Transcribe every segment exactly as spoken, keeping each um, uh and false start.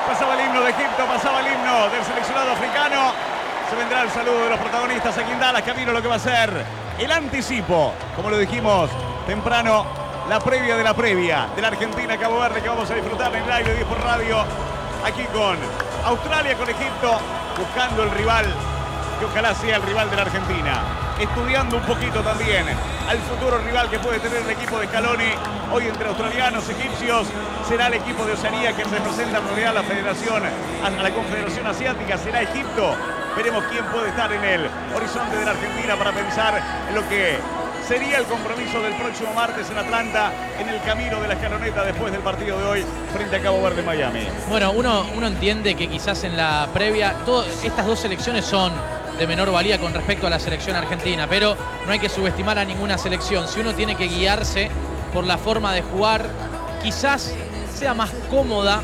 Pasaba el himno de Egipto, pasaba el himno del seleccionado africano. Se vendrá el saludo de los protagonistas aquí en Dallas. Camino lo que va a ser el anticipo, como lo dijimos temprano, la previa de la previa de la Argentina-Cabo Verde, que vamos a disfrutar en live de diez por radio, aquí con Australia, con Egipto, buscando el rival, que ojalá sea el rival de la Argentina. Estudiando un poquito también al futuro rival que puede tener el equipo de Scaloni. Hoy entre australianos, egipcios, será el equipo de Oceanía que representa en realidad a la federación, a la Confederación Asiática, será Egipto. Veremos quién puede estar en el horizonte de la Argentina para pensar en lo que sería el compromiso del próximo martes en Atlanta, en el camino de la escaloneta después del partido de hoy frente a Cabo Verde, Miami. Bueno, uno, uno entiende que quizás en la previa, todo, estas dos selecciones son de menor valía con respecto a la selección argentina, pero no hay que subestimar a ninguna selección. Si uno tiene que guiarse por la forma de jugar, quizás sea más cómoda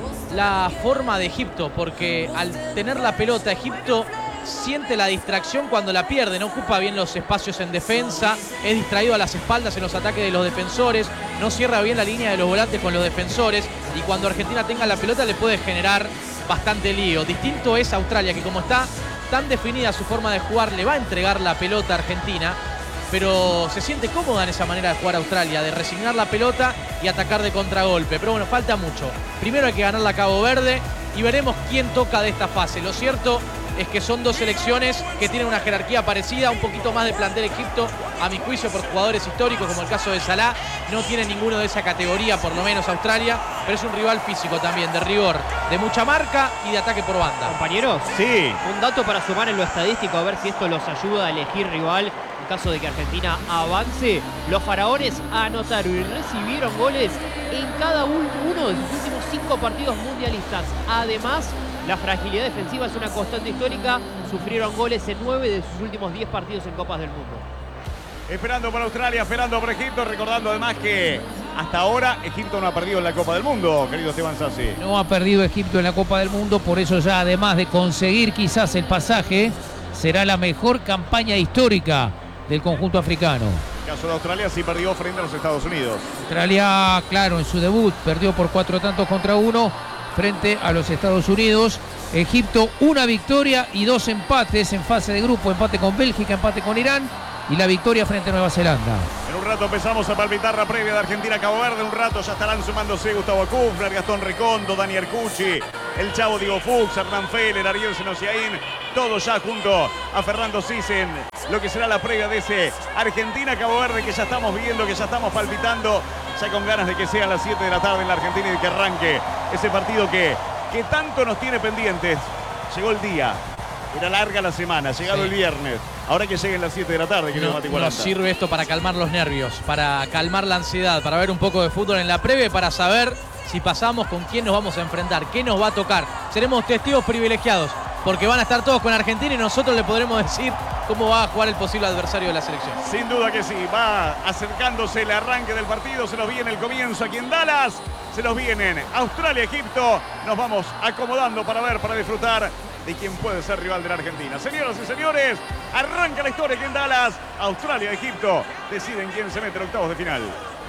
la forma de Egipto, porque al tener la pelota, Egipto siente la distracción cuando la pierde, no ocupa bien los espacios en defensa, es distraído a las espaldas en los ataques de los defensores, no cierra bien la línea de los volantes con los defensores, y cuando Argentina tenga la pelota le puede generar bastante lío. Distinto es Australia, que como está tan definida su forma de jugar, le va a entregar la pelota a Argentina, pero se siente cómoda en esa manera de jugar Australia, de resignar la pelota y atacar de contragolpe. Pero bueno, falta mucho. Primero hay que ganar la Cabo Verde y veremos quién toca de esta fase. Lo cierto es que son dos selecciones que tienen una jerarquía parecida, un poquito más de plantel Egipto, a mi juicio, por jugadores históricos, como el caso de Salah. No tiene ninguno de esa categoría, por lo menos Australia, pero es un rival físico también, de rigor, de mucha marca y de ataque por banda. Compañeros, sí, un dato para sumar en lo estadístico, a ver si esto los ayuda a elegir rival en caso de que Argentina avance. Los faraones anotaron y recibieron goles en cada uno de sus últimos cinco partidos mundialistas. Además, la fragilidad defensiva es una constante histórica. Sufrieron goles en nueve de sus últimos diez partidos en Copas del Mundo. Esperando por Australia, esperando por Egipto, recordando además que hasta ahora Egipto no ha perdido en la Copa del Mundo, querido Esteban Sassi. No ha perdido Egipto en la Copa del Mundo, por eso ya además de conseguir quizás el pasaje, será la mejor campaña histórica del conjunto africano. En el caso de Australia sí perdió frente a los Estados Unidos. Australia, claro, en su debut perdió por cuatro tantos contra uno frente a los Estados Unidos. Egipto, una victoria y dos empates en fase de grupo, empate con Bélgica, empate con Irán y la victoria frente a Nueva Zelanda. En un rato empezamos a palpitar la previa de Argentina-Cabo Verde. Un rato ya estarán sumándose Gustavo Kufler, Gastón Recondo, Dani Arcucci, el Chavo Diego Fuchs, Hernán Feller, Ariel Senosiaín, todos ya junto a Fernando Sisen. Lo que será la previa de ese Argentina-Cabo Verde que ya estamos viendo, que ya estamos palpitando, ya con ganas de que sean las siete de la tarde en la Argentina y de que arranque ese partido que, que tanto nos tiene pendientes. Llegó el día. Era larga la semana, llegado sí. el viernes. Ahora que lleguen las siete de la tarde, que no, nos sirve esto para calmar los nervios, para calmar la ansiedad, para ver un poco de fútbol en la previa y para saber si pasamos, con quién nos vamos a enfrentar, qué nos va a tocar. Seremos testigos privilegiados, porque van a estar todos con Argentina y nosotros le podremos decir cómo va a jugar el posible adversario de la selección. Sin duda que sí, va acercándose el arranque del partido, se nos viene el comienzo aquí en Dallas, se nos vienen Australia, Egipto, nos vamos acomodando para ver, para disfrutar de quién puede ser rival de la Argentina. Señoras y señores, arranca la historia aquí en Dallas. Australia, Egipto deciden quién se mete en octavos de final.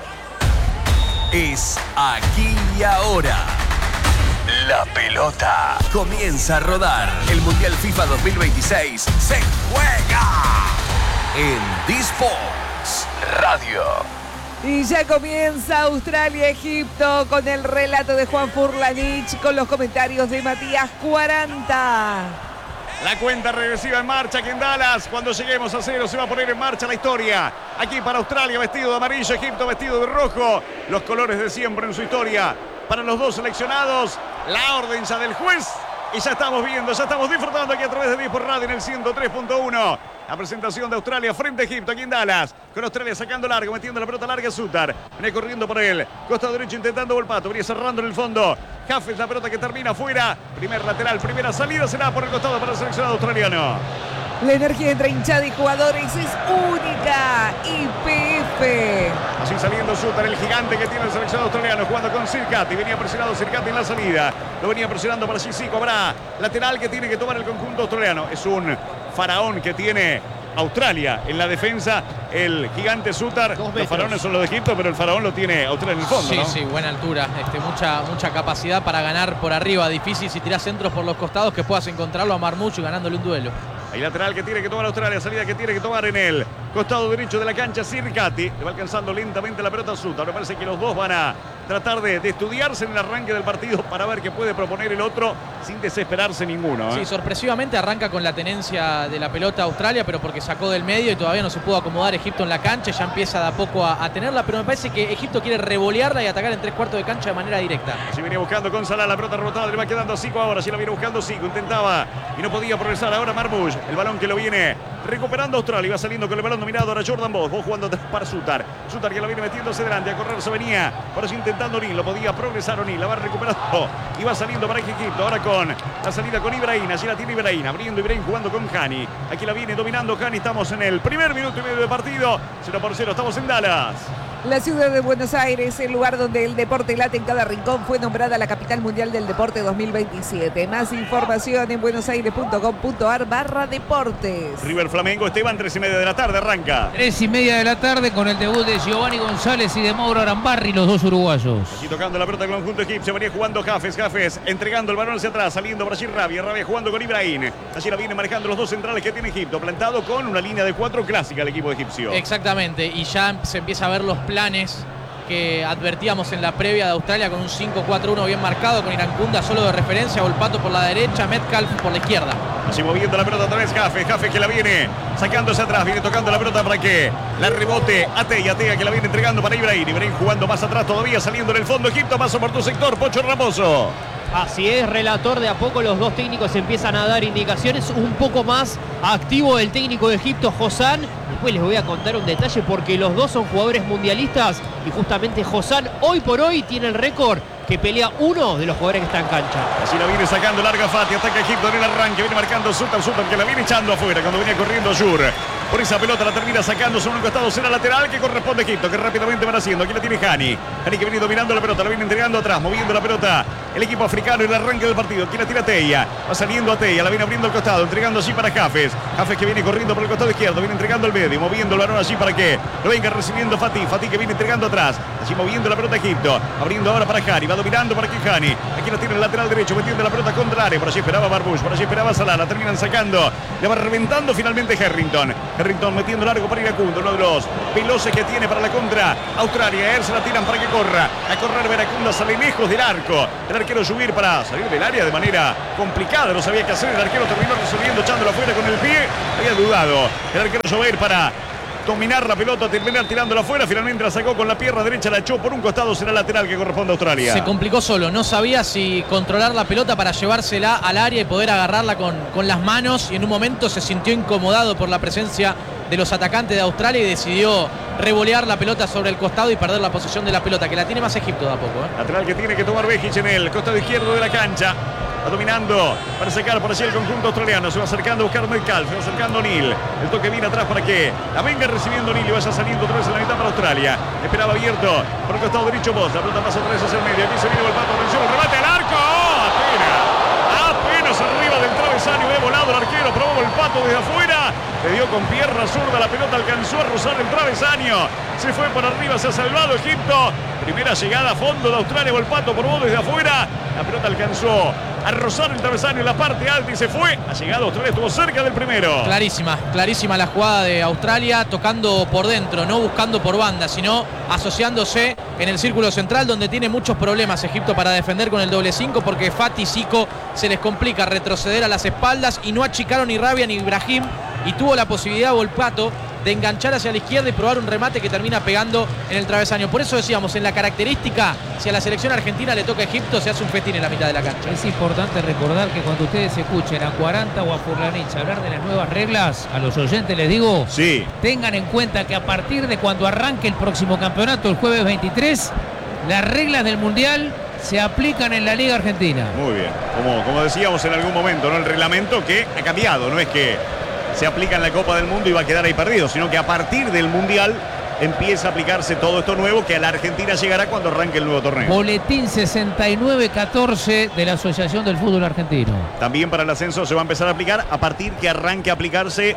Es aquí y ahora. La pelota comienza a rodar. El Mundial FIFA dos mil veintiséis se juega en D-Sports Radio. Y ya comienza Australia-Egipto con el relato de Juan Furlanich, con los comentarios de Matías Cuaranta. La cuenta regresiva en marcha aquí en Dallas. Cuando lleguemos a cero se va a poner en marcha la historia. Aquí para Australia vestido de amarillo, Egipto vestido de rojo. Los colores de siempre en su historia. Para los dos seleccionados, la orden ya del juez. Y ya estamos viendo, ya estamos disfrutando aquí a través de diez por radio en el ciento tres punto uno. La presentación de Australia frente a Egipto aquí en Dallas. Con Australia sacando largo, metiendo la pelota larga a Sutar. Viene corriendo por él. Costado derecho intentando Volpato. Viene cerrando en el fondo. Jaffes, la pelota que termina fuera. Primer lateral, primera salida será por el costado para el seleccionado australiano. La energía entre hinchada y jugadores es única. Y P F. Así saliendo Sutar, el gigante que tiene el seleccionado australiano, jugando con Sirkati. Venía presionado Sirkati en la salida. Lo venía presionando para Sissoko. Habrá lateral que tiene que tomar el conjunto australiano. Es un faraón que tiene Australia. En la defensa, el gigante Sutar. Los faraones son los de Egipto, pero el faraón lo tiene Australia en el fondo, Sí, ¿no? sí, buena altura. Este, mucha, mucha capacidad para ganar por arriba. Difícil si tirás centros por los costados que puedas encontrarlo a Marmucho ganándole un duelo. Hay lateral que tiene que tomar Australia, salida que tiene que tomar en el costado derecho de la cancha Sirkati. Le va alcanzando lentamente la pelota a Sutar. Me parece que los dos van a tratar de, de estudiarse en el arranque del partido para ver qué puede proponer el otro sin desesperarse ninguno, ¿eh? Sí, sorpresivamente arranca con la tenencia de la pelota Australia, pero porque sacó del medio y todavía no se pudo acomodar Egipto en la cancha. Ya empieza de a poco a, a tenerla, pero me parece que Egipto quiere revolearla y atacar en tres cuartos de cancha de manera directa. Así venía buscando con Salah, la pelota rebotada, le va quedando a Zico ahora. Sí la viene buscando Zico, intentaba y no podía progresar. Ahora Marmoush, el balón que lo viene recuperando Australia, va saliendo con el balón dominado ahora Jordan Boss, vos jugando para Sutar. Sutar que la viene metiéndose delante, a correr se venía, por eso intentando O'Neal, lo podía progresar O'Neal, la va recuperando y va saliendo para Egipto, ahora con la salida con Ibrahim, allí la tiene Ibrahim, abriendo Ibrahim jugando con Hani, aquí la viene dominando Hani, estamos en el primer minuto y medio de partido, cero por cero, estamos en Dallas. La ciudad de Buenos Aires, el lugar donde el deporte late en cada rincón, fue nombrada la capital mundial del deporte dos mil veintisiete. Más información en buenosaires.com.ar barra deportes. River Flamengo, Esteban, tres y media de la tarde, arranca. Tres y media de la tarde con el debut de Giovanni González y de Mauro Arambarri, los dos uruguayos. Aquí tocando la pelota con el conjunto egipcio, venía jugando Jafes, Jafes entregando el balón hacia atrás, saliendo Brasil Rabia, Rabia jugando con Ibrahim. Allí la viene manejando los dos centrales que tiene Egipto, plantado con una línea de cuatro clásica el equipo egipcio. Exactamente, y ya se empieza a ver los planes que advertíamos en la previa de Australia con un cinco cuatro uno bien marcado, con Irankunda solo de referencia, Volpato por la derecha, Metcalf por la izquierda. Así moviendo la pelota otra vez Jafes, Jafes que la viene sacándose atrás, viene tocando la pelota para que la rebote a Teya, Teya que la viene entregando para Ibrahim, Ibrahim jugando más atrás todavía, saliendo en el fondo Egipto, paso por tu sector, Pocho Raposo. Así es, relator, de a poco los dos técnicos empiezan a dar indicaciones, un poco más activo el técnico de Egipto, Hossam. Después les voy a contar un detalle porque los dos son jugadores mundialistas y justamente Hossam hoy por hoy tiene el récord que pelea uno de los jugadores que está en cancha. Así la viene sacando larga Fati, ataca Egipto en el arranque, viene marcando Sutar, Sutar que la viene echando afuera cuando venía corriendo Yur. Por esa pelota la termina sacando sobre un costado, será lateral que corresponde a Egipto, que rápidamente van haciendo. Aquí la tiene Hani. Hani que viene dominando la pelota, la viene entregando atrás, moviendo la pelota. El equipo africano en el arranque del partido. Aquí la tira Teya, va saliendo a Teya, la viene abriendo al costado, entregando allí para Jafes. Jafes que viene corriendo por el costado izquierdo, viene entregando al medio, moviendo el balón allí para que lo venga recibiendo Fatih. Fatih que viene entregando atrás, allí moviendo la pelota Egipto, abriendo ahora para Hani, va dominando para que Hani. Aquí la tiene el lateral derecho, metiendo la pelota contra el área. Por allí esperaba Marmoush, por allí esperaba Salah, la terminan sacando, le va reventando finalmente Harrington. Harrington metiendo largo para Iracundo, uno de los veloces que tiene para la contra Australia. Él se la tiran para que corra, a correr Veracunda, sale lejos del arco. El arquero subir para salir del área de manera complicada, no sabía qué hacer. El arquero terminó resolviendo, echándolo afuera con el pie. Había dudado el arquero Jover para dominar la pelota, terminar tirándola afuera. Finalmente la sacó con la pierna derecha, la echó por un costado, será lateral que corresponde a Australia. Se complicó solo, no sabía si controlar la pelota para llevársela al área y poder agarrarla con, con las manos, y en un momento se sintió incomodado por la presencia de los atacantes de Australia y decidió revolear la pelota sobre el costado y perder la posición de la pelota, que la tiene más Egipto de a poco, ¿eh? Lateral que tiene que tomar Bejic en el costado izquierdo de la cancha. Va dominando para sacar por allí el conjunto australiano. Se va acercando a buscar Metcalf, se va acercando O'Neal. El toque viene atrás para que la venga recibiendo O'Neal y vaya saliendo otra vez en la mitad para Australia. Esperaba abierto por el costado derecho Boss. La pelota pasa otra vez hacia el medio. Aquí se viene Volpato, atención, el remate al arco. ¡Oh! Apenas, apenas arriba del travesaño. He volado el arquero, probó Volpato desde afuera. Le dio con pierna zurda, la pelota alcanzó a rozar el travesaño. Se fue por arriba, se ha salvado Egipto. Primera llegada a fondo de Australia, Volpato probó desde afuera. La pelota alcanzó a rozar el travesaño en la parte alta y se fue. Ha llegado Australia, estuvo cerca del primero. Clarísima, clarísima la jugada de Australia, tocando por dentro, no buscando por banda, sino asociándose en el círculo central, donde tiene muchos problemas Egipto para defender con el doble cinco, porque Fatih y Zico se les complica retroceder a las espaldas y no achicaron ni Rabia ni Ibrahim, y tuvo la posibilidad Volpato de enganchar hacia la izquierda y probar un remate que termina pegando en el travesaño. Por eso decíamos, en la característica, si a la selección argentina le toca a Egipto, se hace un festín en la mitad de la cancha. Es importante recordar que cuando ustedes escuchen a cuarenta o a Furlanich hablar de las nuevas reglas, a los oyentes les digo, sí, tengan en cuenta que a partir de cuando arranque el próximo campeonato, el jueves veintitrés, las reglas del Mundial se aplican en la Liga Argentina. Muy bien, como, como decíamos en algún momento, ¿no? El reglamento que ha cambiado, no es que se aplica en la Copa del Mundo y va a quedar ahí perdido, sino que a partir del Mundial empieza a aplicarse todo esto nuevo, que a la Argentina llegará cuando arranque el nuevo torneo. Boletín sesenta y nueve catorce de la Asociación del Fútbol Argentino. También para el ascenso se va a empezar a aplicar a partir que arranque a aplicarse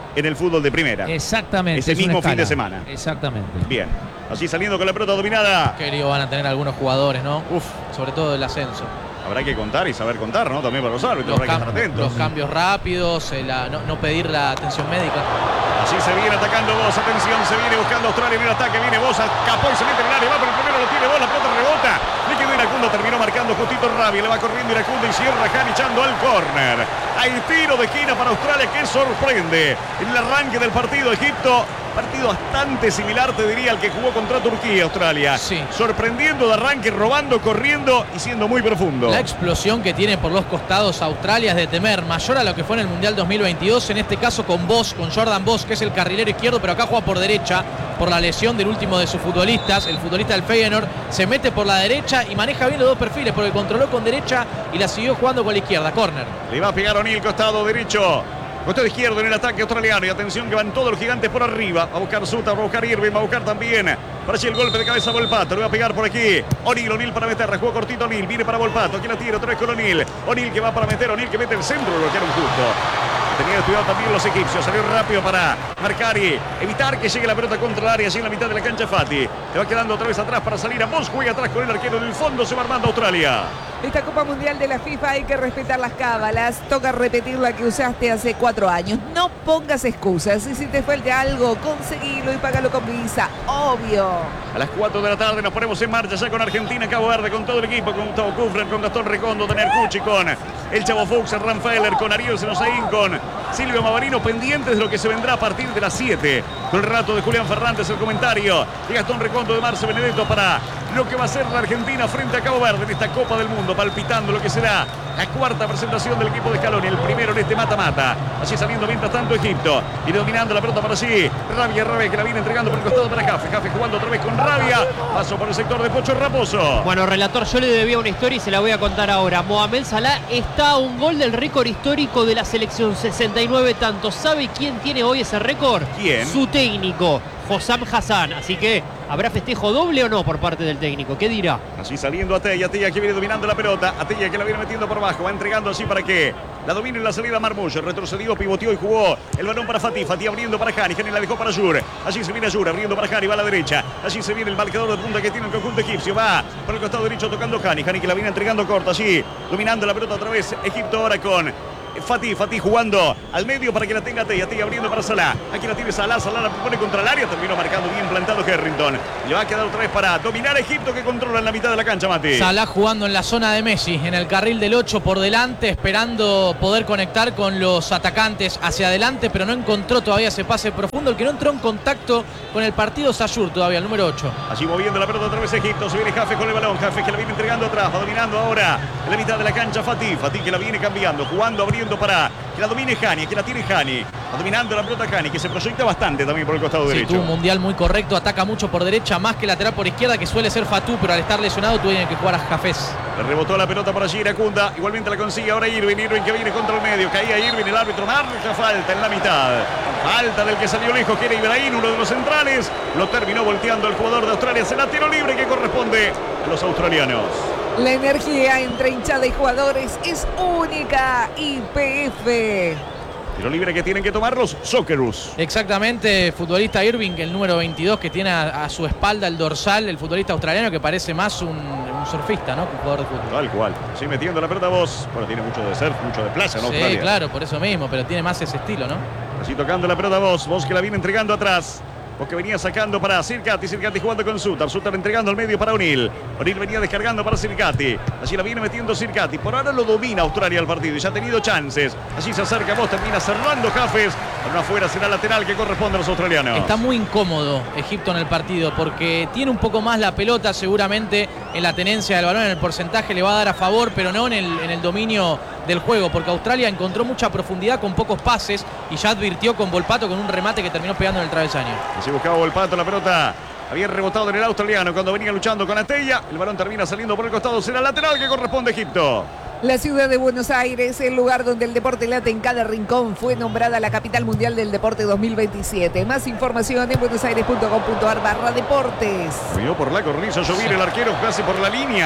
en el fútbol de primera. Exactamente. Ese es una mismo fin escala. de semana. Exactamente. Bien. Así saliendo con la pelota dominada. Qué lío van a tener algunos jugadores, ¿no? Uf. Sobre todo el ascenso. Habrá que contar y saber contar, ¿no? También para los árbitros, Los, habrá que cam- estar atentos. los cambios rápidos, eh, la- no, no pedir la atención médica. Así se viene atacando Vos, atención, se viene buscando Australia en el ataque, viene Vos, escapó y se mete en el área, va por el primero, lo tiene Vos, la pelota rebota, le quedó Iracundo, terminó marcando justito Rabia, le va corriendo Iracundo y cierra Jan echando al córner. Hay tiro de esquina para Australia que sorprende en el arranque del partido. Egipto, partido bastante similar, te diría, al que jugó contra Turquía, Australia. Sí. Sorprendiendo de arranque, robando, corriendo y siendo muy profundo. La explosión que tiene por los costados Australia es de temer, mayor a lo que fue en el Mundial dos mil veintidós, en este caso con Vos, con Jordan Vos, que es el carrilero izquierdo, pero acá juega por derecha, por la lesión del último de sus futbolistas, el futbolista del Feyenoord, se mete por la derecha y maneja bien los dos perfiles, porque controló con derecha y la siguió jugando con la izquierda, córner. Le va a pegar O'Neal, costado derecho. Costado izquierdo en el ataque australiano. Y atención que van todos los gigantes por arriba. Va a buscar Suta, va a buscar Irving, va a buscar también. Para allí el golpe de cabeza Volpato. Le va a pegar por aquí. O'Neal, O'Neal para meterla. Jugó cortito O'Neal. Viene para Volpato. Aquí la tira otra vez con O'Neal. O'Neal que va para meter. O'Neal que mete el centro. Lo bloquearon justo. Tenía estudiado también los egipcios. Salió rápido para marcar y evitar que llegue la pelota contra el área. Allí en la mitad de la cancha Fati. Le va quedando otra vez atrás para salir a Vos. Juega atrás con el arquero del fondo. Se va armando Australia. Esta Copa Mundial de la FIFA hay que respetar las cábalas. Toca repetir la que usaste hace cuatro años. No pongas excusas. Y si te falta algo, conseguilo y págalo con Visa. Obvio. A las cuatro de la tarde nos ponemos en marcha ya con Argentina, Cabo Verde, con todo el equipo, con Gustavo Kufren, con Gastón Recondo, Daniel Cucci, con el Chavo Fuchs, Ran Feller, con Ariel Senosaín, con Silvio Mavarino, pendientes de lo que se vendrá a partir de las siete. Con el rato de Julián Fernández, el comentario de Gastón Recondo, de Marce Benedetto para lo que va a ser la Argentina frente a Cabo Verde en esta Copa del Mundo, palpitando lo que será la cuarta presentación del equipo de Scaloni, el primero en este mata-mata. Así saliendo mientras tanto Egipto, y dominando la pelota para sí. Rabia, Rabia que la viene entregando por el costado para Jafe. Jafe jugando otra vez con Rabia. Paso por el sector de Pocho Raposo. Bueno, relator, yo le debía una historia y se la voy a contar ahora. Mohamed Salah está a un gol del récord histórico de la selección, sesenta y nueve tantos. ¿Sabe quién tiene hoy ese récord? ¿Quién? Su técnico, Hossam Hassan. Así que, ¿habrá festejo doble o no por parte del técnico? ¿Qué dirá? Así saliendo Atella, Atella que viene dominando la pelota, Atella que la viene metiendo por abajo, va entregando así para que la domine en la salida Marmullo, retrocedió, pivoteó y jugó el balón para Fatih, Fatih abriendo para Jani, Jani la dejó para Jur, allí se viene Jur, abriendo para Jani, va a la derecha, allí se viene el marcador de punta que tiene el conjunto egipcio, va por el costado derecho tocando Jani, Jani que la viene entregando corta, allí dominando la pelota otra vez, Egipto ahora con Fatih, Fatih jugando al medio para que la tenga Atella, Atella abriendo para Salah, aquí la tiene Salah, Salah la pone contra el área, terminó marcando bien plantado Harrington, le va a quedar otra vez para dominar a Egipto que controla en la mitad de la cancha, Mati. Salah jugando en la zona de Messi, en el carril del ocho por delante, esperando poder conectar con los atacantes hacia adelante, pero no encontró todavía ese pase profundo, el que no entró en contacto con el partido Sayur todavía, el número ocho. Allí moviendo la pelota otra vez Egipto, se viene Jafe con el balón, Jafe que la viene entregando atrás, va dominando ahora en la mitad de la cancha Fatih, Fatih que la viene cambiando, jugando, abriendo para que la domine Jani, que la tiene Jani, va dominando la pelota Jani, que se proyecta bastante también por el costado Sí, derecho. tuvo un mundial muy correcto, ataca mucho por derecha, más que lateral por izquierda, que suele ser Fatou, pero al estar lesionado tiene que jugar a Jafés. Le rebotó la pelota por allí Iracunda, igualmente la consigue ahora Irving, Irving que viene contra el medio, caía Irving, el árbitro marca falta en la mitad. Falta del que salió lejos, que era Ibrahim, uno de los centrales, lo terminó volteando el jugador de Australia, será tiro libre que corresponde a los australianos. La energía entre hinchada y jugadores es única. Y P F. Tiro libre que tienen que tomar los Socceroos. Exactamente, futbolista Irving, el número veintidós, que tiene a, a su espalda el dorsal, el futbolista australiano, que parece más un, un surfista, ¿no? Que un jugador de fútbol. Tal cual. Sí, metiendo la pelota a Vos. Bueno, tiene mucho de surf, mucho de playa, ¿no? Sí, Australia. claro, por eso mismo, pero tiene más ese estilo, ¿no? Así tocando la pelota a Vos. Vos que la viene entregando atrás. Vos que venía sacando para Sirkati. Sirkati jugando con Sutar. Sutar entregando al medio para O'Neal. O'Neal venía descargando para Sirkati. Allí la viene metiendo Sirkati. Por ahora lo domina Australia el partido y ya ha tenido chances. Allí se acerca Vos. Termina cerrando Jafes. Pero no afuera será lateral que corresponde a los australianos. Está muy incómodo Egipto en el partido porque tiene un poco más la pelota seguramente en la tenencia del balón, en el porcentaje le va a dar a favor, pero no en el, en el dominio del juego, porque Australia encontró mucha profundidad con pocos pases y ya advirtió con Volpato con un remate que terminó pegando en el travesaño. Así buscaba Volpato la pelota. Había rebotado en el australiano cuando venía luchando con Atella. El balón termina saliendo por el costado. Será lateral que corresponde a Egipto. La ciudad de Buenos Aires, el lugar donde el deporte late en cada rincón, fue nombrada la capital mundial del deporte dos mil veintisiete. Más información en buenosaires punto com punto ar barra deportes. Cuidó por la cornisa, Llovir, el arquero casi por la línea.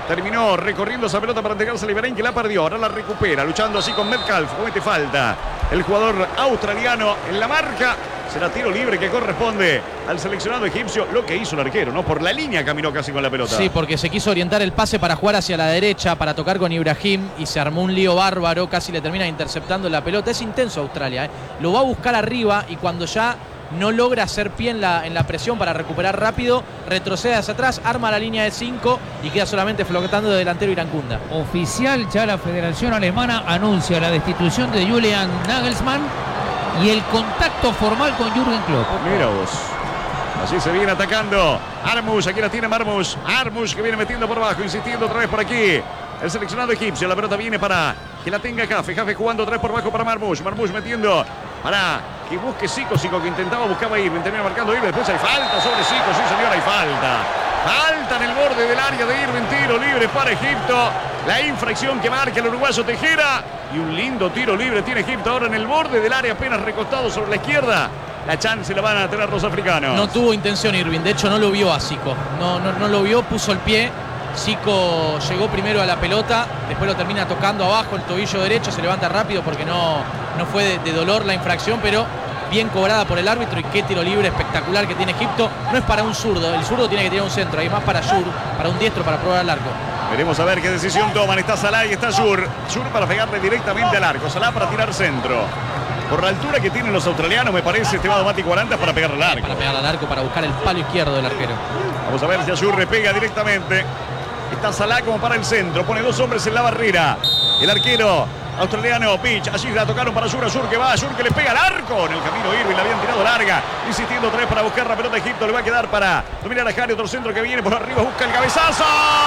terminó recorriendo esa pelota para entregarse a Ibarén, que la perdió. Ahora la recupera, luchando así con Metcalf. Comete falta el jugador australiano en la marca. Será tiro libre que corresponde al seleccionado egipcio. Lo que hizo el arquero, ¿no? Por la línea caminó casi con la pelota. Sí, porque se quiso orientar el pase para jugar hacia la derecha, para tocar con Ibrahim, y se armó un lío bárbaro. Casi le termina interceptando la pelota. Es intenso Australia, ¿eh? Lo va a buscar arriba, y cuando ya no logra hacer pie en la, en la presión para recuperar rápido, retrocede hacia atrás, arma la línea de cinco y queda solamente flotando de delantero Irankunda. Oficial, ya la Federación Alemana anuncia la destitución de Julian Nagelsmann y el contacto formal con Jürgen Klopp. Mira vos. Así se viene atacando Armush. Aquí la tiene Marmush. Armush que viene metiendo por abajo, insistiendo otra vez por aquí. El seleccionado egipcio. La pelota viene para que la tenga Jafe. Jafe jugando otra vez por abajo para Marmush. Marmush metiendo para que busque Zico. Zico que intentaba, buscaba Irving. Termina marcando Irving. Después hay falta sobre Zico. Sí, señor, hay falta. Falta en el borde del área de Irving. Tiro libre para Egipto. La infracción que marca el uruguayo Tejera. Y un lindo tiro libre tiene Egipto ahora en el borde del área, apenas recostado sobre la izquierda. La chance la van a tener los africanos. No tuvo intención Irving, de hecho no lo vio a Zico. No, no, no lo vio, puso el pie. Zico llegó primero a la pelota, después lo termina tocando abajo, el tobillo derecho, se levanta rápido porque no, no fue de, de dolor la infracción, pero bien cobrada por el árbitro. Y qué tiro libre espectacular que tiene Egipto. No es para un zurdo, el zurdo tiene que tirar un centro, hay más para Yur, para un diestro para probar el arco. Veremos a ver qué decisión toman. Está Salah y está Yur. Yur para pegarle directamente al arco. Salah para tirar centro. Por la altura que tienen los australianos, me parece, este va Mati cuarenta para pegarle al arco. Para pegarle al arco, para buscar el palo izquierdo del arquero. Vamos a ver si Yur le pega directamente. Está Salah como para el centro. Pone dos hombres en la barrera. El arquero australiano Pitch. Allí la tocaron para Yur. Yur que va. Yur que le pega al arco. En el camino Irving la habían tirado larga. Insistiendo otra vez para buscar la pelota. Egipto le va a quedar para dominar a Jari. Otro centro que viene por arriba. Busca el cabezazo.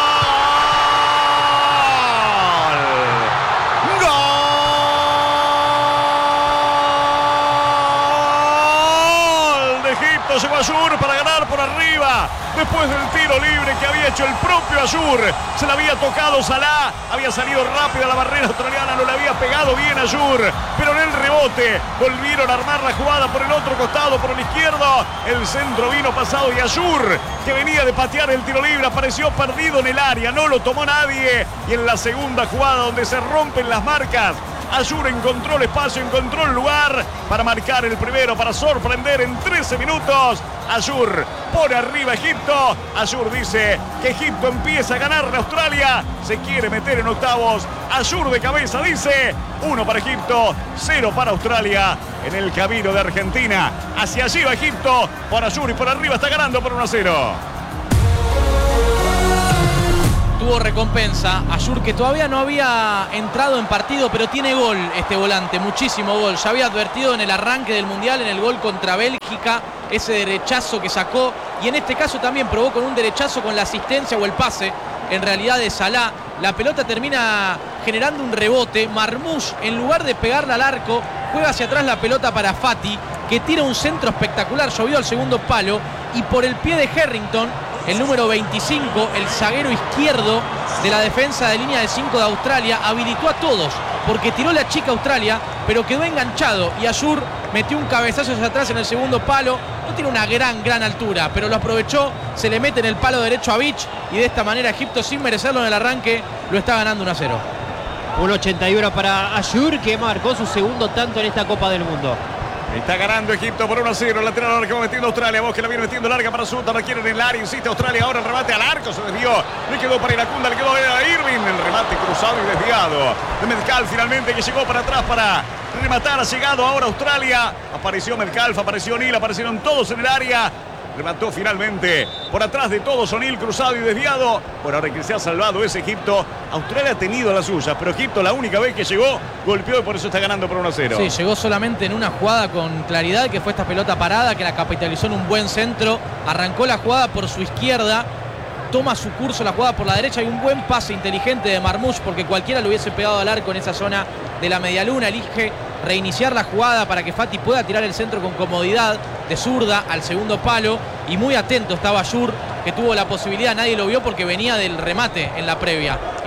Llegó Ayur para ganar por arriba después del tiro libre que había hecho el propio Ayur. Se la había tocado Salah, había salido rápida la barrera australiana, no le había pegado bien Ayur, pero en el rebote volvieron a armar la jugada por el otro costado, por el izquierdo. El centro vino pasado y Ayur, que venía de patear el tiro libre, apareció perdido en el área, no lo tomó nadie. Y en la segunda jugada donde se rompen las marcas, Ayur encontró el espacio, encontró el lugar para marcar el primero, para sorprender en trece minutos. Ayur por arriba Egipto. Ayur dice que Egipto empieza a ganar a Australia. Se quiere meter en octavos. Ayur de cabeza dice uno para Egipto, cero para Australia. En el camino de Argentina hacia allí va Egipto. Por Ayur y por arriba está ganando por uno a cero. Tuvo recompensa Ayur, que todavía no había entrado en partido, pero tiene gol este volante, muchísimo gol. Ya había advertido en el arranque del Mundial, en el gol contra Bélgica, ese derechazo que sacó, y en este caso también probó con un derechazo con la asistencia o el pase, en realidad de Salah. La pelota termina generando un rebote. Marmush, en lugar de pegarla al arco, juega hacia atrás la pelota para Fati, que tira un centro espectacular, llovió al segundo palo, y por el pie de Harrington, el número veinticinco, el zaguero izquierdo de la defensa de línea de cinco de Australia, habilitó a todos, porque tiró la chica Australia, pero quedó enganchado, y Ayur metió un cabezazo hacia atrás en el segundo palo. No tiene una gran, gran altura, pero lo aprovechó, se le mete en el palo derecho a Beach, y de esta manera Egipto, sin merecerlo en el arranque, lo está ganando uno a cero. Un ochenta y uno para Ayur, que marcó su segundo tanto en esta Copa del Mundo. Está ganando Egipto por uno a cero. El lateral ahora que va metiendo Australia. Vos que la viene metiendo larga para Suta. Requieren en el área. Insiste Australia. Ahora el remate al arco. Se desvió. Le quedó para Irankunda. Le quedó a Irving. El remate cruzado y desviado de Metcalf finalmente, que llegó para atrás para rematar. Ha llegado ahora Australia. Apareció Metcalf. Apareció O'Neal. Aparecieron todos en el área. Remató finalmente por atrás de todos O'Neal, cruzado y desviado. Por ahora que se ha salvado es Egipto. Australia ha tenido las suyas, pero Egipto la única vez que llegó golpeó y por eso está ganando por uno a cero. Sí, llegó solamente en una jugada con claridad, que fue esta pelota parada, que la capitalizó en un buen centro. Arrancó la jugada por su izquierda, toma su curso la jugada por la derecha, y un buen pase inteligente de Marmush, porque cualquiera le hubiese pegado al arco en esa zona de la medialuna. Elige reiniciar la jugada para que Fati pueda tirar el centro con comodidad de zurda al segundo palo, y muy atento estaba Ayur, que tuvo la posibilidad, nadie lo vio porque venía del remate en la previa,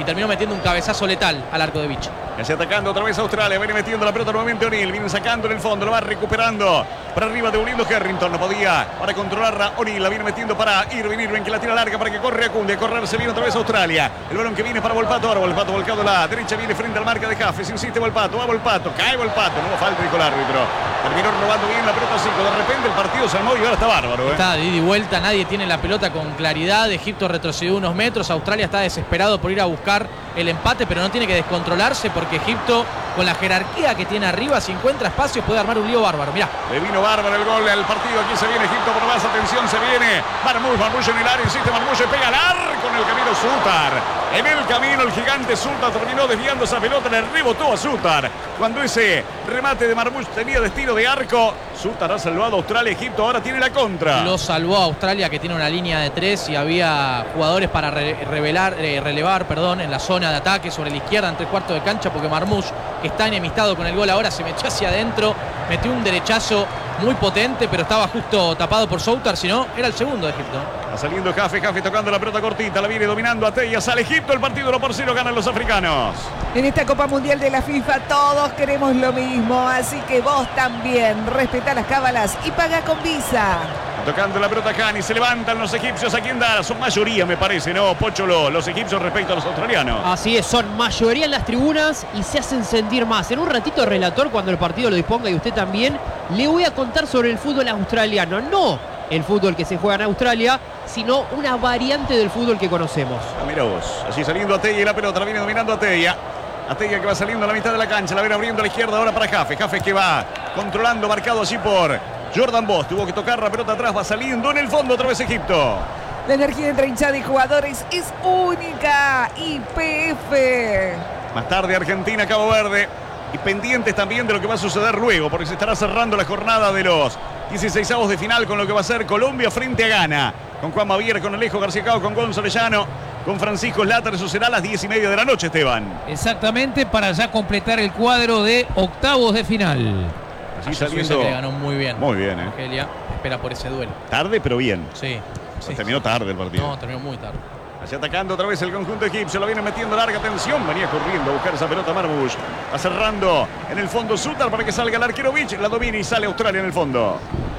y terminó metiendo un cabezazo letal al arco de Vich. Casi atacando otra vez Australia, viene metiendo la pelota nuevamente O'Neill, viene sacando en el fondo, lo va recuperando para arriba, devolviendo Harrington, no podía para controlarla O'Neill, la viene metiendo para Irving, Irving que la tira larga para que corre Acundia, a correrse viene otra vez Australia, el balón que viene para Volpato, ahora Volpato volcado a la derecha, viene frente al marca de Jaffes, insiste Volpato, va Volpato, cae Volpato, no falta dijo el árbitro, terminó robando bien la pelota Zico, de repente el partido se armó y ahora está bárbaro. ¿eh? Está de ida y vuelta, nadie tiene la pelota con claridad, Egipto retrocedió unos metros, Australia está desesperado por ir a buscar el empate, pero no tiene que descontrolarse porque Egipto, con la jerarquía que tiene arriba, si encuentra espacios puede armar un lío bárbaro. Mirá. Le vino bárbaro el gol al partido. Aquí se viene Egipto por más. Atención, se viene Marmoush. Marmoush en el área. Insiste Marmoush. Pega al arco en el camino Sutar. En el camino el gigante Sutar terminó desviando esa pelota. Le rebotó a Sutar. Cuando ese remate de Marmoush tenía destino de arco, Sutar ha salvado a Australia. Egipto ahora tiene la contra. Lo salvó a Australia, que tiene una línea de tres y había jugadores para re revelar, eh, relevar perdón, en la zona de ataque sobre la izquierda en tres cuartos de cancha, porque Marmoush, que está enemistado con el gol ahora, se metió hacia adentro, metió un derechazo muy potente, pero estaba justo tapado por Soutar, si no, era el segundo de Egipto. Va saliendo Jafe, Jafe tocando la pelota cortita, la viene dominando a Teya, sale Egipto, el partido uno por cero, ganan los africanos. En esta Copa Mundial de la FIFA todos queremos lo mismo, así que vos también respetá las cábalas y paga con Visa. Tocando la pelota Cani, se levantan los egipcios aquí en Dallas, son mayoría me parece, ¿no? Pocholo, los egipcios respecto a los australianos. Así es, son mayoría en las tribunas y se hacen sentir más. En un ratito, relator, cuando el partido lo disponga y usted también, le voy a contar sobre el fútbol australiano. No el fútbol que se juega en Australia, sino una variante del fútbol que conocemos. Ah, mira vos, así saliendo a Teya y la pelota, la viene dominando a Teya. A Teya que va saliendo a la mitad de la cancha, la viene abriendo a la izquierda ahora para Jafe. Jafe que va controlando, marcado así por Jordan Boss, tuvo que tocar la pelota atrás, va saliendo en el fondo otra vez Egipto. La energía entre hinchada y jugadores es única. Y P F. Más tarde Argentina, Cabo Verde. Y pendientes también de lo que va a suceder luego, porque se estará cerrando la jornada de los dieciseisavos de final con lo que va a ser Colombia frente a Ghana. Con Juan Mavier, con Alejo García Cao, con Gonzalo Llano, con Francisco Slater. Eso será a las diez y media de la noche, Esteban. Exactamente, para ya completar el cuadro de octavos de final. Así Suiza saliendo. que ganó muy bien. Muy bien, ¿eh? Argelia espera por ese duelo. Tarde, pero bien. Sí. sí Terminó sí. tarde el partido. No, terminó muy tarde. Así atacando otra vez el conjunto egipcio, lo viene metiendo larga tensión, venía corriendo a buscar esa pelota Marmoush, va cerrando en el fondo Sutar para que salga el arquero Vich, la domina y sale Australia en el fondo.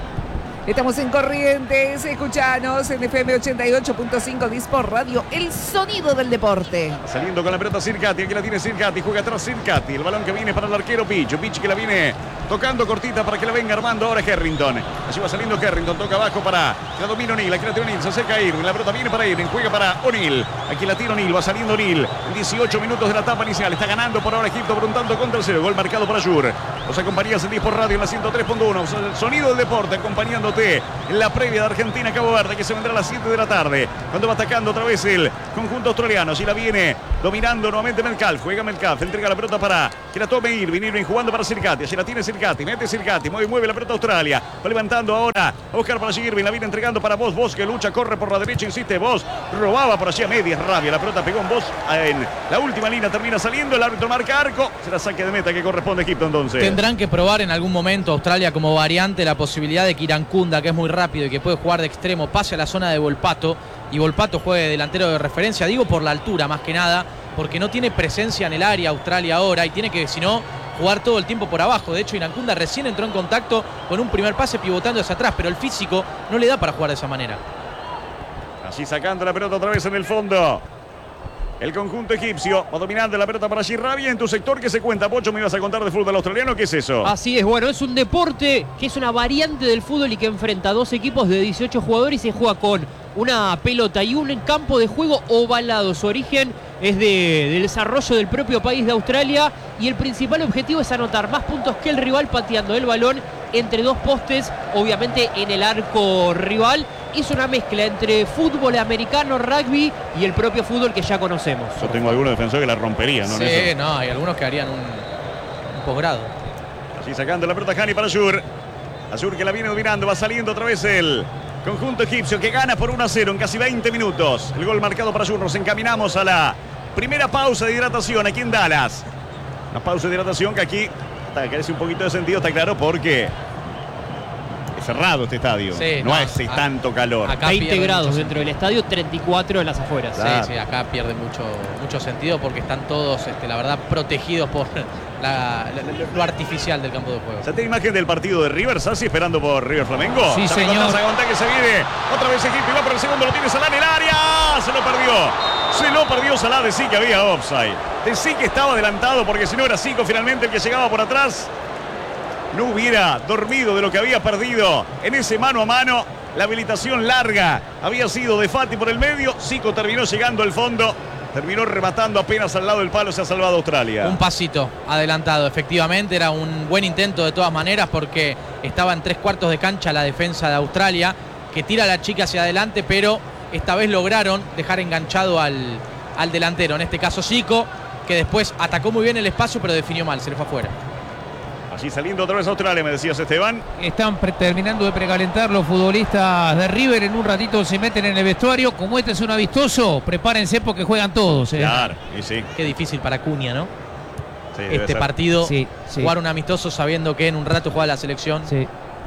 Estamos en Corrientes, escuchanos en F M ochenta y ocho punto cinco Disport Radio, el sonido del deporte. Saliendo con la pelota Circati, aquí la tiene Circati, juega atrás Circati, el balón que viene para el arquero Vich, Vich que la viene tocando cortita para que la venga armando ahora Harrington. Así va saliendo Harrington, toca abajo para la domina O'Neill, aquí la tiene O'Neill, se acerca a Irving, la pelota viene para Irving, juega para O'Neill, aquí la tira O'Neill, va saliendo O'Neill, en dieciocho minutos de la etapa inicial, está ganando por ahora Egipto por un tanto contra el cero, gol marcado por Ayur. Los acompañas en Disport Radio en la ciento tres punto uno, el sonido del deporte acompañándote en la previa de Argentina-Cabo Verde que se vendrá a las siete de la tarde, cuando va atacando otra vez el conjunto australiano, si la viene dominando nuevamente Metcalf, juega Metcalf, entrega la pelota para que la tome Irving, Irving jugando para Circati, así la tiene Circati, mete Circati, mueve, mueve la pelota Australia, va levantando ahora a buscar para allí Irving, la viene entregando para Boss, Boss que lucha, corre por la derecha, insiste Boss, robaba por allí a medias, rabia, la pelota pegó en Boss en la última línea, termina saliendo, el árbitro marca arco, será saque de meta que corresponde a Egipto entonces. Tendrán que probar en algún momento Australia como variante la posibilidad de que Irankunda, que es muy rápido y que puede jugar de extremo, pase a la zona de Volpato y Volpato juegue de delantero de referencia, digo por la altura más que nada, porque no tiene presencia en el área Australia ahora y tiene que, si no, jugar todo el tiempo por abajo. De hecho, Irankunda recién entró en contacto con un primer pase pivotando hacia atrás, pero el físico no le da para jugar de esa manera. Así sacando la pelota otra vez en el fondo. El conjunto egipcio va dominando la pelota para allí. Rabia en tu sector, que se cuenta, Pocho, me ibas a contar de fútbol australiano, ¿qué es eso? Así es, bueno, es un deporte que es una variante del fútbol y que enfrenta a dos equipos de dieciocho jugadores y se juega con una pelota y un campo de juego ovalado. Su origen es de, del desarrollo del propio país de Australia y el principal objetivo es anotar más puntos que el rival pateando el balón entre dos postes, obviamente en el arco rival. Es una mezcla entre fútbol americano, rugby y el propio fútbol que ya conocemos. Yo tengo algunos defensores que la romperían, ¿no? Sí, no, hay algunos que harían un, un posgrado. Así sacando la pelota Hani para Ayur. Ayur que la viene dominando, va saliendo otra vez el conjunto egipcio que gana por uno a cero en casi veinte minutos. El gol marcado para Ayur. Nos encaminamos a la primera pausa de hidratación aquí en Dallas. Una pausa de hidratación que aquí carece un poquito de sentido, está claro, porque cerrado este estadio. Sí, no no, hace a- tanto calor. acá veinte pierde grados mucho dentro del estadio, treinta y cuatro en las afueras. Claro. Sí, sí, acá pierde mucho, mucho sentido porque están todos, este, la verdad, protegidos por la- la- lo artificial del campo de juego. ¿Ya tiene imagen del partido de River, Sassi, esperando por River Flamengo? Sí, Ya me señor. contás, aguantá que se viene. Otra vez Egipto y va por el segundo, lo tiene Salah en el área. Se lo perdió. Se lo perdió Salah, de sí que había offside. De sí que estaba adelantado porque si no era Zico finalmente el que llegaba por atrás. No hubiera dormido de lo que había perdido en ese mano a mano. La habilitación larga había sido de Fati por el medio. Zico terminó llegando al fondo. Terminó rematando apenas al lado del palo. Se ha salvado Australia. Un pasito adelantado, efectivamente, era un buen intento de todas maneras porque estaba en tres cuartos de cancha la defensa de Australia, que tira a la chica hacia adelante, pero esta vez lograron dejar enganchado al, al delantero, en este caso Zico, que después atacó muy bien el espacio, pero definió mal, se le fue afuera. Allí saliendo otra vez Australia, me decías, Esteban. Están pre- terminando de precalentar los futbolistas de River. En un ratito se meten en el vestuario. Como este es un amistoso, prepárense porque juegan todos. ¿eh? Claro, y sí. Qué difícil para Cunha, ¿no? sí debe Este ser. partido, Sí, sí. jugar un amistoso sabiendo que en un rato juega la selección. Sí.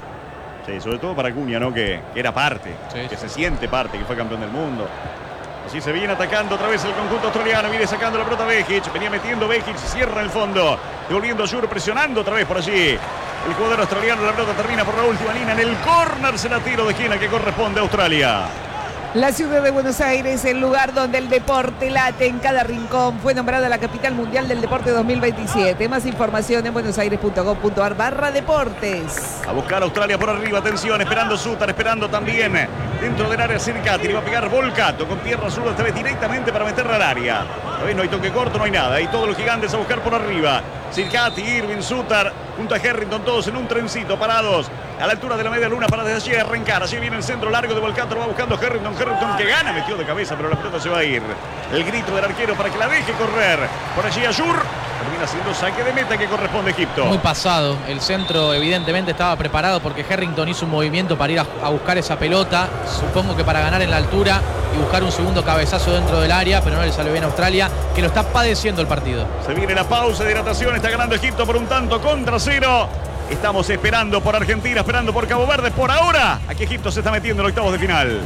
Sí, sobre todo para Cunha, ¿no? Que, que era parte, Sí, que sí. se siente parte, que fue campeón del mundo. Así se viene atacando otra vez el conjunto australiano. Viene sacando la pelota Vejic. Venía metiendo Vejic. Cierra el fondo. Devolviendo a Jur, presionando otra vez por allí. El jugador australiano, la pelota termina por la última línea. En el córner se la tiro de esquina que corresponde a Australia. La ciudad de Buenos Aires, el lugar donde el deporte late en cada rincón, fue nombrada la capital mundial del deporte dos mil veintisiete. Más información en buenosaires.gov.ar barra deportes. A buscar a Australia por arriba. Atención, esperando Sutar, esperando también dentro del área Cercati. Le va a pegar Volcato con pierna zurda esta vez directamente para meterla al área. Esta vez no hay toque corto, no hay nada. Hay todos los gigantes a buscar por arriba. Cercati, Irving, Sutar, junto a Harrington, todos en un trencito, parados a la altura de la media luna para desde allí arrancar. Allí viene el centro largo de Volcato, lo va buscando Harrington. Harrington que gana, metió de cabeza, pero la pelota se va a ir. El grito del arquero para que la deje correr. Por allí Ayur. Termina siendo saque de meta que corresponde a Egipto. Muy pasado, el centro evidentemente estaba preparado porque Harrington hizo un movimiento para ir a, a buscar esa pelota, supongo que para ganar en la altura y buscar un segundo cabezazo dentro del área, pero no le salió bien a Australia, que lo está padeciendo el partido. Se viene la pausa de hidratación, está ganando Egipto por un tanto contra cero. Estamos esperando por Argentina, esperando por Cabo Verde. Por ahora, aquí Egipto se está metiendo en octavos de final.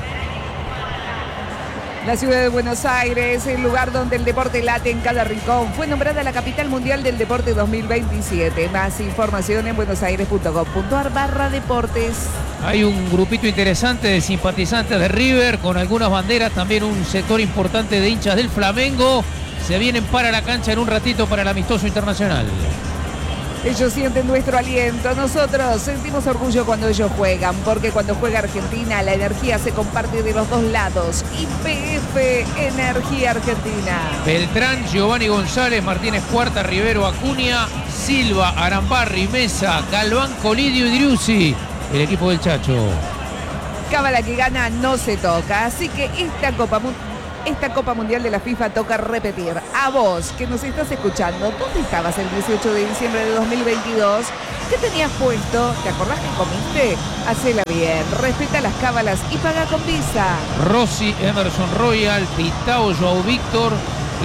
La ciudad de Buenos Aires, el lugar donde el deporte late en cada rincón, fue nombrada la capital mundial del deporte dos mil veintisiete. Más información en buenosaires.gov.ar barra deportes. Hay un grupito interesante de simpatizantes de River con algunas banderas, también un sector importante de hinchas del Flamengo. Se vienen para la cancha en un ratito para el amistoso internacional. Ellos sienten nuestro aliento, nosotros sentimos orgullo cuando ellos juegan, porque cuando juega Argentina la energía se comparte de los dos lados. Y P F Energía Argentina. Beltrán, Giovanni González, Martínez Cuarta, Rivero, Acuña, Silva, Arambarri, Mesa, Galván, Colidio y Driussi. El equipo del Chacho. Cábala que gana no se toca, así que esta Copa Mundial... Esta Copa Mundial de la FIFA toca repetir. A vos, que nos estás escuchando, ¿dónde estabas el dieciocho de diciembre de dos mil veintidós? ¿Qué tenías puesto? ¿Te acordás que comiste? Hacela bien, respeta las cábalas y paga con Visa. Rossi, Emerson Royal, Pitao, Joao Víctor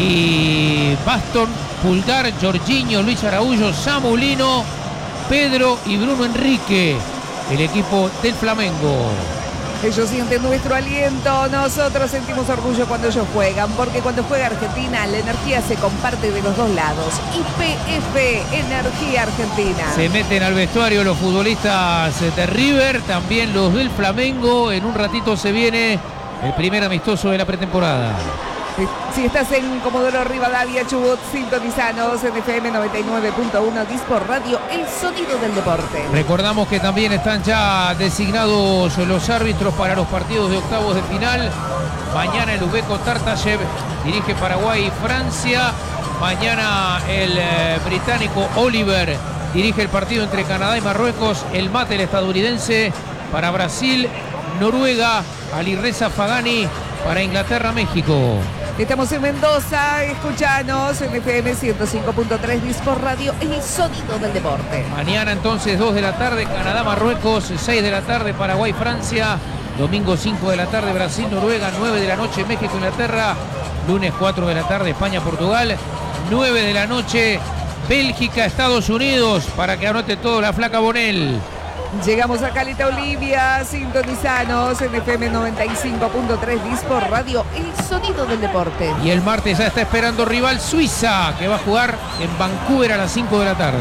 y Baston, Pulgar, Jorginho, Luis Araújo, Samulino, Pedro y Bruno Enrique. El equipo del Flamengo. Ellos sienten nuestro aliento, nosotros sentimos orgullo cuando ellos juegan, porque cuando juega Argentina la energía se comparte de los dos lados. Y P F Energía Argentina. Se meten al vestuario los futbolistas de River, también los del Flamengo. En un ratito se viene el primer amistoso de la pretemporada. Si estás en Comodoro Rivadavia, Chubut, sintonizanos en F M noventa y nueve punto uno, Dispor Radio, el sonido del deporte. Recordamos que también están ya designados los árbitros para los partidos de octavos de final. Mañana el uzbeko Tartayev dirige Paraguay y Francia. Mañana el eh, británico Oliver dirige el partido entre Canadá y Marruecos. El mate, el estadounidense, para Brasil, Noruega. Alireza Fagani para Inglaterra, México. Estamos en Mendoza, escuchanos en F M ciento cinco punto tres, Dispor Radio, el sonido del deporte. Mañana entonces dos de la tarde, Canadá, Marruecos, seis de la tarde, Paraguay, Francia. Domingo cinco de la tarde, Brasil, Noruega, nueve de la noche, México, Inglaterra. Lunes cuatro de la tarde, España, Portugal. nueve de la noche, Bélgica, Estados Unidos, para que anote todo la flaca Bonel. Llegamos a Caleta Olivia, sintonizanos en F M noventa y cinco punto tres Disport Radio, el sonido del deporte. Y el martes ya está esperando rival Suiza, que va a jugar en Vancouver a las cinco de la tarde.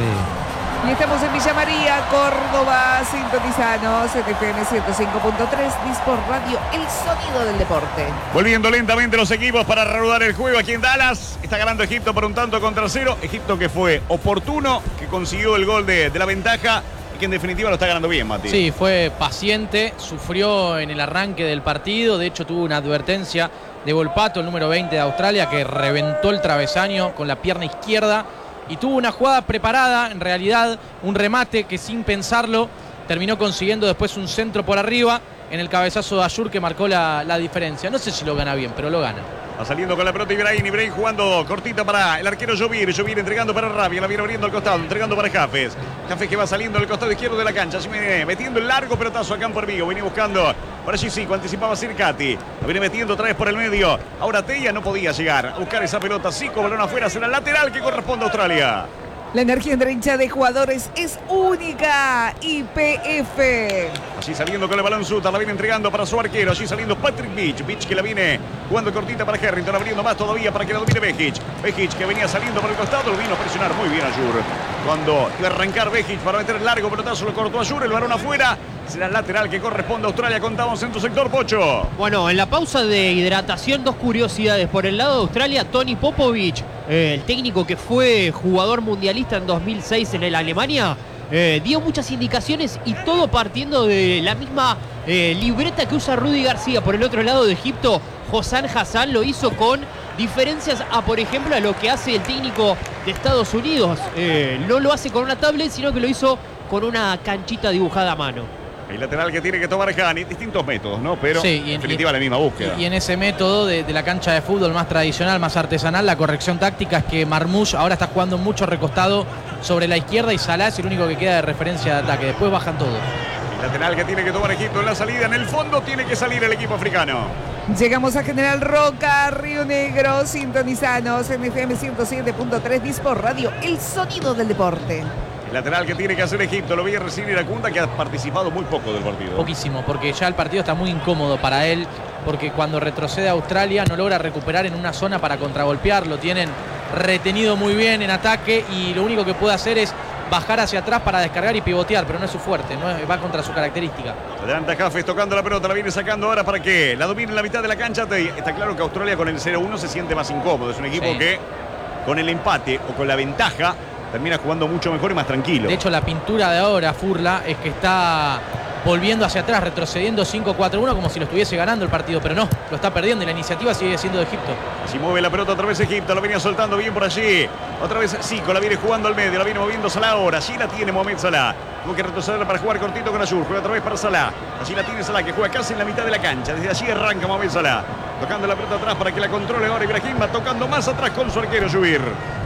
Y estamos en Villa María, Córdoba, sintonizanos en F M ciento cinco punto tres Disport Radio, el sonido del deporte. Volviendo lentamente los equipos para reanudar el juego aquí en Dallas. Está ganando Egipto por un tanto contra cero. Egipto que fue oportuno, que consiguió el gol de, de la ventaja. Que en definitiva lo está ganando bien, Mati. Sí, fue paciente, sufrió en el arranque del partido, de hecho tuvo una advertencia de Volpato, el número veinte de Australia, que reventó el travesaño con la pierna izquierda y tuvo una jugada preparada, en realidad un remate que sin pensarlo terminó consiguiendo después un centro por arriba en el cabezazo de Ayur que marcó la, la diferencia. No sé si lo gana bien, pero lo gana. Va saliendo con la pelota Ibrahim, Ibrahim jugando cortito para el arquero Jovir, Jovir entregando para Rabia, la viene abriendo al costado, entregando para Jafes. Jafes que va saliendo del costado izquierdo de la cancha, así viene metiendo el largo pelotazo a campo Vigo, viene buscando por allí sí, anticipaba Circati, lo viene metiendo otra vez por el medio. Ahora Teya no podía llegar a buscar esa pelota, Zico, balón afuera, será el lateral que corresponde a Australia. La energía entre hincha de jugadores es única. Y P F. Allí saliendo con el balón Suta, la viene entregando para su arquero. Allí saliendo Patrick Beach. Beach que la viene jugando cortita para Harrington, abriendo más todavía para que la domine Bejic. Bejic que venía saliendo por el costado, lo vino a presionar muy bien a Ayur. Cuando iba a arrancar Bejic para meter el largo pelotazo, lo cortó a Ayur, el balón afuera. Será el lateral que corresponde a Australia. Contamos en tu sector, Pocho. Bueno, en la pausa de hidratación, dos curiosidades. Por el lado de Australia, Tony Popovic, eh, el técnico que fue jugador mundialista en dos mil seis en el Alemania, eh, dio muchas indicaciones y todo partiendo de la misma eh, libreta que usa Rudy García. Por el otro lado de Egipto, Hossam Hassan lo hizo con diferencias a, por ejemplo, a lo que hace el técnico de Estados Unidos. Eh, no lo hace con una tablet, sino que lo hizo con una canchita dibujada a mano. El lateral que tiene que tomar Hani, distintos métodos, ¿no? Pero sí, y en definitiva y, la misma búsqueda. Y, y en ese método de, de la cancha de fútbol más tradicional, más artesanal, la corrección táctica es que Marmoush ahora está jugando mucho recostado sobre la izquierda y Salah es el único que queda de referencia de ataque. Después bajan todos. El lateral que tiene que tomar Egipto en la salida. En el fondo tiene que salir el equipo africano. Llegamos a General Roca, Río Negro, sintonizanos en F M ciento siete punto tres Disport Radio, el sonido del deporte. El lateral que tiene que hacer Egipto, lo voy a recibir a Cunta, que ha participado muy poco del partido. Poquísimo, porque ya el partido está muy incómodo para él, porque cuando retrocede a Australia no logra recuperar en una zona para contragolpear, lo tienen retenido muy bien en ataque y lo único que puede hacer es bajar hacia atrás para descargar y pivotear, pero no es su fuerte, no es, va contra su característica. Adelanta Jafes tocando la pelota, la viene sacando ahora para que la domine en la mitad de la cancha. Está claro que Australia con el cero uno se siente más incómodo, es un equipo sí. que con el empate o con la ventaja termina jugando mucho mejor y más tranquilo. De hecho, la pintura de ahora, Furla, es que está volviendo hacia atrás, retrocediendo cinco cuatro uno como si lo estuviese ganando el partido, pero no, lo está perdiendo y la iniciativa sigue siendo de Egipto. Así mueve la pelota otra vez Egipto, la venía soltando bien por allí. Otra vez Zico, la viene jugando al medio, la viene moviendo Salah ahora. Allí la tiene Mohamed Salah. Tuvo que retroceder para jugar cortito con Ayur. Juega otra vez para Salah. Allí la tiene Salah, que juega casi en la mitad de la cancha. Desde allí arranca Mohamed Salah. Tocando la pelota atrás para que la controle ahora Ibrahim. Va tocando más atrás con su arquero Jubir.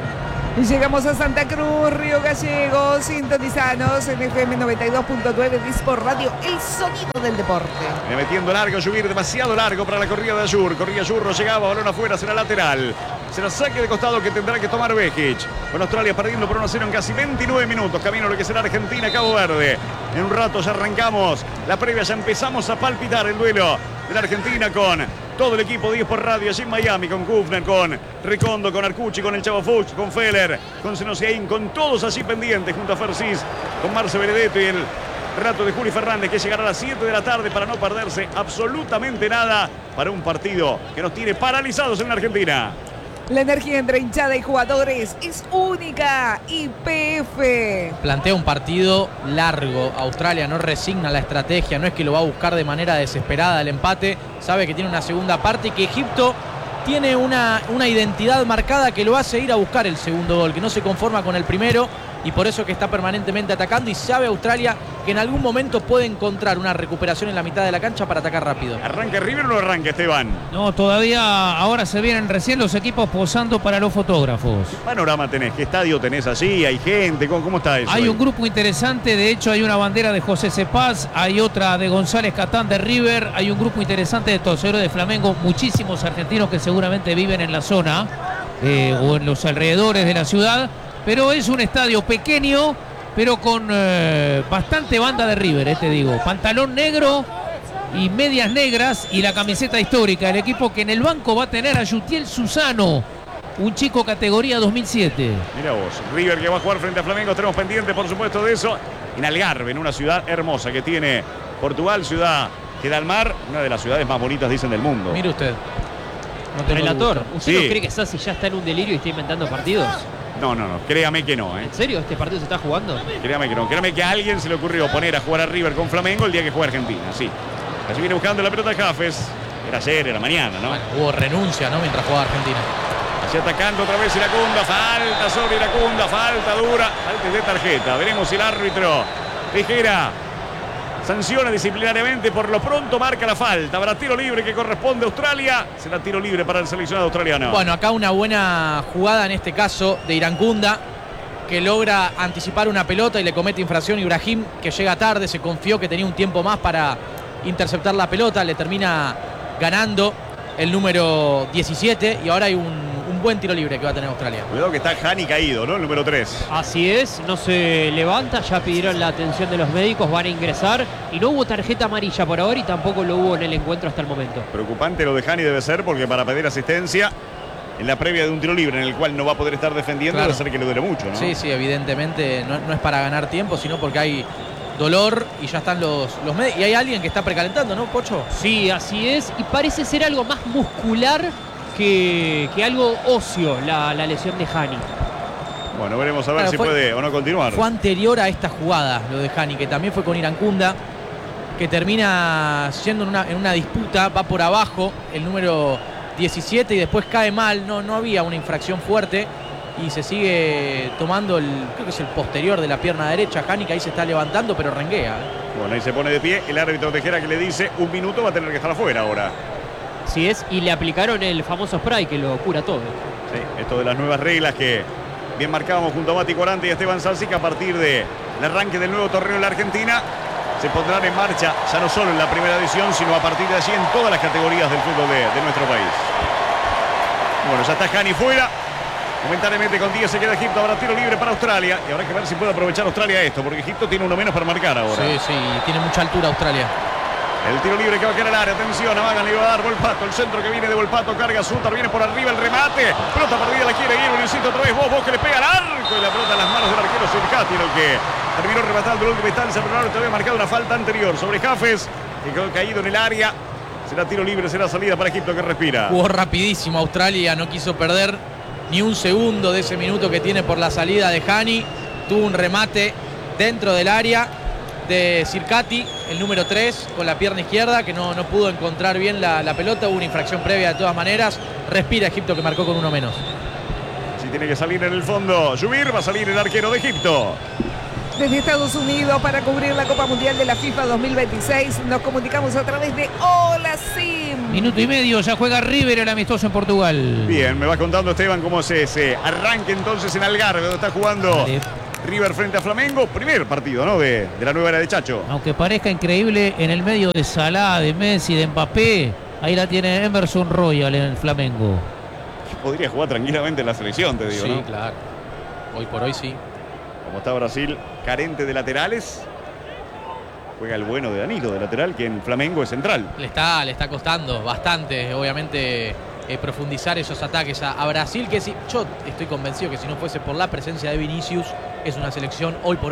Y llegamos a Santa Cruz, Río Gallegos, sintonizanos en F M noventa y dos punto nueve Disport Radio, el sonido del deporte. Viene metiendo largo, Jubir, demasiado largo para la corrida de Ayur. Corría Ayur, no llegaba, balón afuera, será lateral. Será saque de costado que tendrá que tomar Bejic. Con Australia perdiendo por uno a cero en casi veintinueve minutos. Camino a lo que será Argentina, Cabo Verde. En un rato ya arrancamos la previa, ya empezamos a palpitar el duelo de la Argentina con todo el equipo de Disport Radio allí en Miami, con Kufner, con Recondo, con Arcucci, con el Chavo Fuchs, con Feller, con Senosiaín, con todos allí pendientes, junto a Fersis, con Marce Benedetto y el rato de Juli Fernández, que llegará a las siete de la tarde para no perderse absolutamente nada para un partido que nos tiene paralizados en la Argentina. La energía entre hinchada y jugadores es única. Y P F plantea un partido largo. Australia no resigna la estrategia, no es que lo va a buscar de manera desesperada el empate. Sabe que tiene una segunda parte y que Egipto tiene una, una identidad marcada que lo hace ir a buscar el segundo gol, que no se conforma con el primero y por eso que está permanentemente atacando y sabe Australia que en algún momento puede encontrar una recuperación en la mitad de la cancha para atacar rápido. ¿Arranca River o no arranca, Esteban? No, todavía ahora se vienen recién los equipos posando para los fotógrafos. ¿Qué panorama tenés? ¿Qué estadio tenés allí? ¿Hay gente? ¿Cómo, cómo está eso? Hay ahí? un grupo interesante, de hecho hay una bandera de José Cepaz, hay otra de González Catán de River, hay un grupo interesante de Torcedores de Flamengo, muchísimos argentinos que seguramente viven en la zona eh, o en los alrededores de la ciudad, pero es un estadio pequeño pero con eh, bastante banda de River, eh, te digo. Pantalón negro y medias negras y la camiseta histórica. El equipo que en el banco va a tener a Yutiel Susano, un chico categoría dos mil siete. Mira vos, River que va a jugar frente a Flamengo. Tenemos pendiente, por supuesto, de eso. En Algarve, en una ciudad hermosa que tiene Portugal, ciudad que da al mar, una de las ciudades más bonitas, dicen, del mundo. Mire usted. No Relator, ¿usted sí. no cree que Sassi ya está en un delirio y está inventando partidos? No, no, no, créame que no, ¿eh? ¿En serio este partido se está jugando? Créame que no, créame que a alguien se le ocurrió poner a jugar a River con Flamengo el día que juega Argentina, sí. Allí viene buscando la pelota Jafes. Era ayer, era mañana, ¿no? Bueno, hubo renuncia, ¿no? Mientras jugaba Argentina. Allí atacando otra vez Iracunda, falta sobre Iracunda, falta dura, falta de tarjeta. Veremos si el árbitro Tejera sanciona disciplinariamente. Por lo pronto marca la falta. Habrá tiro libre que corresponde a Australia. Será tiro libre para el seleccionado australiano. Bueno, acá una buena jugada en este caso de Iracunda, que logra anticipar una pelota y le comete infracción a Ibrahim, que llega tarde, se confió que tenía un tiempo más para interceptar la pelota, le termina ganando el número diecisiete y ahora hay un, un buen tiro libre que va a tener Australia. Cuidado que está Hani caído, ¿no? El número tres. Así es, no se levanta, ya pidieron la atención de los médicos, van a ingresar y no hubo tarjeta amarilla por ahora y tampoco lo hubo en el encuentro hasta el momento. Preocupante lo de Hani debe ser, porque para pedir asistencia en la previa de un tiro libre en el cual no va a poder estar defendiendo, Claro. debe ser que le duele mucho, ¿no? Sí, sí, evidentemente no, no es para ganar tiempo, sino porque hay dolor y ya están los, los médicos. Y hay alguien que está precalentando, ¿no, Pocho? Sí, así es, y parece ser algo más muscular que, que algo óseo la, la lesión de Hani. Bueno, veremos a ver Claro, si fue- puede o no continuar. Fue anterior a esta jugada, lo de Hani, que también fue con Iracunda, que termina siendo en una, en una disputa, va por abajo el número diecisiete y después cae mal, no, no había una infracción fuerte y se sigue tomando el, creo que es el posterior de la pierna derecha, Hani, que ahí se está levantando pero renguea. Bueno, ahí se pone de pie el árbitro Tejera, que le dice un minuto va a tener que estar afuera ahora. Así es, y le aplicaron el famoso spray que lo cura todo. Sí, esto de las nuevas reglas que bien marcábamos junto a Mati Corante y a Esteban Salsi, que a partir del arranque del nuevo torneo en la Argentina se pondrán en marcha ya no solo en la primera edición, sino a partir de allí en todas las categorías del fútbol de, de nuestro país. Bueno, ya está Hani fuera. Momentáneamente con diez se queda Egipto, habrá tiro libre para Australia y habrá que ver si puede aprovechar Australia esto, porque Egipto tiene uno menos para marcar ahora. Sí, sí, tiene mucha altura Australia. El tiro libre que va a quedar al área, atención, Amagan le va a dar Volpato, el centro que viene de Volpato, carga Sutar, viene por arriba el remate, pelota perdida, la quiere ir, necesita otra vez vos, vos que le pega al arco y la pelota en las manos del arquero Circati, el que terminó rematando en última instancia, pero ahora te había marcado una falta anterior sobre Jafes, que quedó caído en el área. Será tiro libre, será salida para Egipto, que respira. Jugó rapidísimo Australia, no quiso perder ni un segundo de ese minuto que tiene por la salida de Hani. Tuvo un remate dentro del área de Circati, el número tres, con la pierna izquierda, que no, no pudo encontrar bien la, la pelota. Hubo una infracción previa de todas maneras. Respira Egipto, que marcó con uno menos. Si tiene que salir en el fondo Yubir, va a salir el arquero de Egipto. Desde Estados Unidos para cubrir la Copa Mundial de la FIFA dos mil veintiséis nos comunicamos a través de Hola Sim. Minuto y medio, ya juega River el amistoso en Portugal. Bien, me va contando Esteban cómo se, se arranque entonces en Algarve, donde está jugando Dale. River frente a Flamengo. Primer partido, ¿no? De, de la nueva era de Chacho. Aunque parezca increíble, en el medio de Salah, de Messi, de Mbappé, ahí la tiene Emerson Royal en el Flamengo. Podría jugar tranquilamente en la selección, te digo, Sí, ¿no? claro. Hoy por hoy sí. Como está Brasil carente de laterales, juega el bueno de Danilo de lateral, que en Flamengo es central. Le está, le está costando bastante, obviamente, eh, profundizar esos ataques a, a Brasil, que si, yo estoy convencido que si no fuese por la presencia de Vinicius, es una selección hoy por hoy